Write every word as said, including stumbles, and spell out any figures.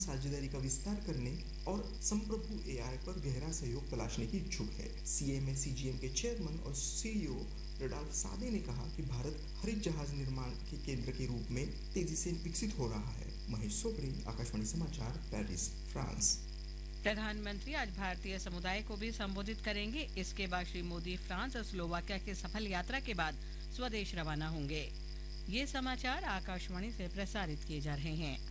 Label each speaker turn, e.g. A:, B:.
A: साझेदारी का विस्तार करने और संप्रभु एआई पर गहरा सहयोग तलाशने की इच्छुक है। सीएमए सीजीएम के चेयरमैन और सीईओ रडॉल्फ सादे ने कहा कि भारत हरित जहाज निर्माण के केंद्र के रूप में तेजी से विकसित हो रहा है। महेश सोपरी, आकाशवाणी समाचार, पेरिस, फ्रांस।
B: प्रधानमंत्री आज भारतीय समुदाय को भी संबोधित करेंगे। इसके बाद श्री मोदी फ्रांस और स्लोवाकिया की सफल यात्रा के बाद स्वदेश रवाना होंगे। ये समाचार आकाशवाणी से प्रसारित किए जा रहे हैं।